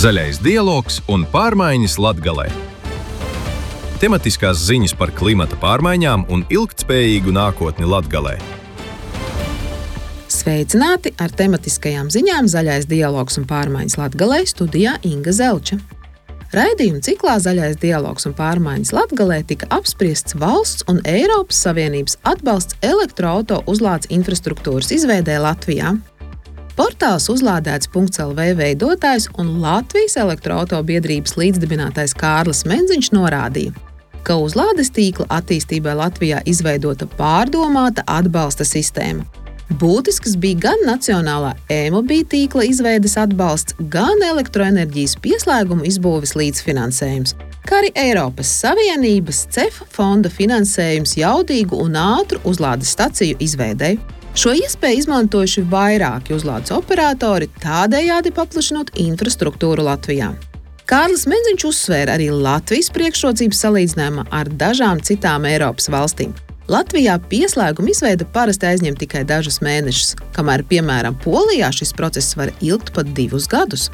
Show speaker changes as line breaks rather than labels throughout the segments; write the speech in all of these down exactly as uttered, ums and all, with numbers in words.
Zaļais dialogs un pārmaiņas Latgalē. Tematiskās ziņas par klimata pārmaiņām un ilgtspējīgu nākotni Latgalē.
Sveicināti ar tematiskajām ziņām Zaļais dialogs un pārmaiņas Latgalē, studijā Inga Zelča. Raidījuma ciklā Zaļais dialogs un pārmaiņas Latgalē tika apspriests valsts un Eiropas Savienības atbalsts elektroauto uzlādes infrastruktūras izveidē Latvijā. Portāls uzlādēts punkts el vē veidotājs un Latvijas elektroauto biedrības līdzdibinātais Kārlis Menziņš norādīja, ka uzlādes tīkla attīstībai Latvijā izveidota pārdomāta atbalsta sistēma. Būtisks bija gan nacionālā e-mobīļu tīkla izveides atbalsts, gan elektroenerģijas pieslēguma izbūves līdzfinansējums, kā arī Eiropas Savienības C E F fonda finansējums jaudīgu un ātru uzlādes staciju izveidei. Šo iespēju izmantojuši vairāki uzlādes operatori, tādējādi paplašinot infrastruktūru Latvijā. Kārlis Menziņš uzsvēra arī Latvijas priekšrocības salīdzinājumā ar dažām citām Eiropas valstīm. Latvijā pieslēguma izveide parasti aizņem tikai dažus mēnešus, kamēr, piemēram, Polijā šis process var ilgt pat divus gadus.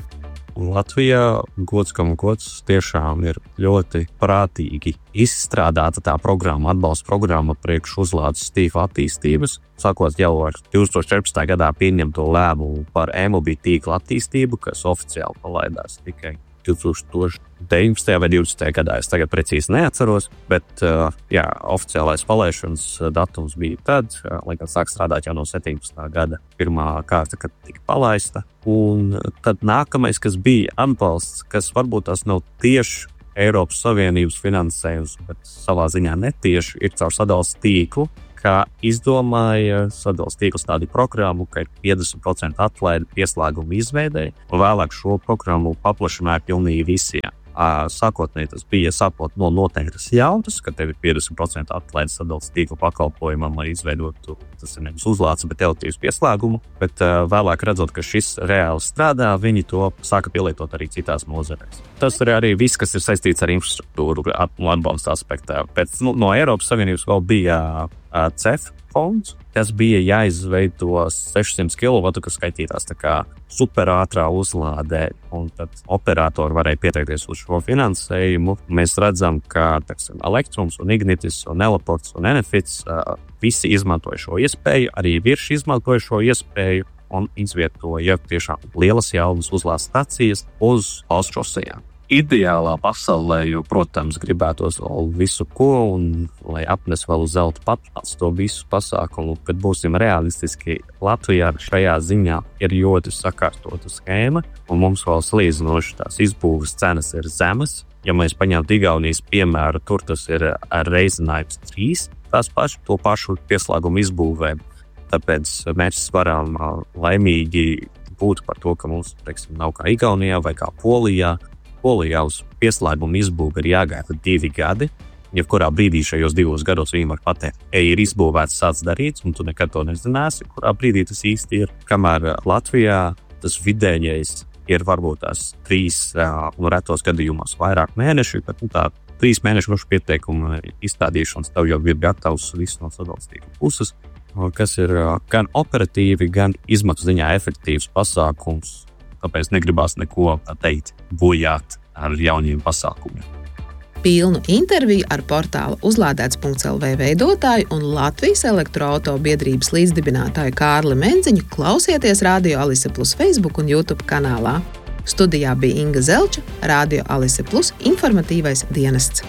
Latvijā gods kam gods tiešām ir ļoti prātīgi izstrādāta tā programma, atbalsta programma priekš uzlādes tīkla attīstības. Sākot jau ar divtūkstoš četrpadsmitā gadā pieņemto lēmumu par e-mobīļu tīkla attīstību, kas oficiāli palaidās tikai divtūkstoš deviņpadsmitajā vai divdesmitajā gadā. Es tagad precīzi neatceros, bet jā, oficiālais palaišanas datums bija tad, lai gan sāk strādāt jau no septiņpadsmitā gada pirmā kārta, kad tika palaista. Un tad nākamais, kas bija atbalsts, kas varbūt tas nav tieši Eiropas Savienības finansējums, bet savā ziņā netieši, ir caur sadales tīklu, kā izdomāja sadales tīkls tādu programmu, ka ir piecdesmit procenti atlaide pieslēguma izveidei, un vēlāk šo programmu paplašināja pilnīgi visiem. Sākotnēji tas bija sākot no noteiktas jautas, ka tev ir piecdesmit procenti atlaide sadales tīkla pakalpojumam, lai izveidotu, tas ir nevis uzlādes, bet elektrības pieslēgumu, bet uh, vēlāk redzot, ka šis reāli strādā, viņi to sāka pielietot arī citās nozarēs. Tas ir arī viss, kas ir saistīts ar infrastruktūru un atbalsta aspektā. Pēc, nu, no Eiropas Savienības vēl bija uh, C E F fonds, kas bija jāizveido sešsimt kilovatu, kas skaitītās tā kā superātrā uzlādē, un tad operatori varēja pieteikties uz šo finansējumu. Mēs redzam, ka teksim, Elektrums un Ignitis un Elaports un Enefits uh, visi izmantoja šo iespēju, arī Virši izmantoja šo iespēju un izvietoja tiešām lielas jaunas uzlādes stacijas uz valsts šosejām. Ideālā pasaulē, jo, protams, gribētos vēl visu ko, un lai apnes vēl uz zelta patlāts to visu pasākumu, kad būsim realistiski, Latvijā šajā ziņā ir ļoti sakārtota schēma, un mums vēl salīdzinoši tās izbūves cenas ir zemas. Ja mēs paņemtu Igaunijas piemēru, tur tas ir reizinājums trīs, tās paši, to pašu pieslēgumu izbūvē. Tāpēc mēs varam laimīgi būt par to, ka mums, teiksim, nav kā Igaunijā vai kā Polijā. Polijā uz pieslēgumu izbūve ir jāgaida divi gadi. Jebkurā brīdī šajos divos gados viņi var pateikt, ej, ir izbūvēts sāc darīts, un tu nekad to nezināsi, kurā brīdī tas īsti ir. Kamēr Latvijā tas vidējais ir varbūt tās trīs un retos gadījumos vairāk mēneši, bet nu, tā trīs mēnešu pašu pieteikuma izstādīšanas tev jau ir gatavs viss no sadales tīkla puses, kas ir gan operatīvi, gan izmaksu ziņā efektīvs pasākums. Tāpēc negribās neko teikt, bojāt ar jauniem pasākumiem.
Pilnu interviju ar portāla uzlādēts punkts el vē veidotāju un Latvijas elektroauto biedrības līdzdibinātāju Kārli Menziņu klausieties Radio Alise Plus Facebook un YouTube kanālā. Studijā bija Inga Zelča, Radio Alise Plus informatīvais dienests.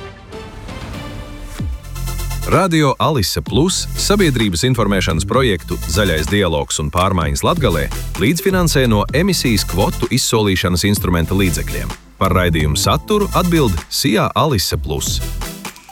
Radio Alise Plus sabiedrības informēšanas projektu Zaļais dialogs un pārmaiņas Latgalē līdzfinansē no emisijas kvotu izsolīšanas instrumenta līdzekļiem. Par raidījumu saturu atbild S I A Alise Plus.